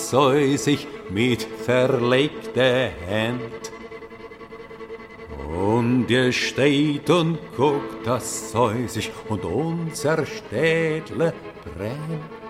säusig mit verlegter Hand. Und ihr steht und guckt das säusig und unser Städtle brennt.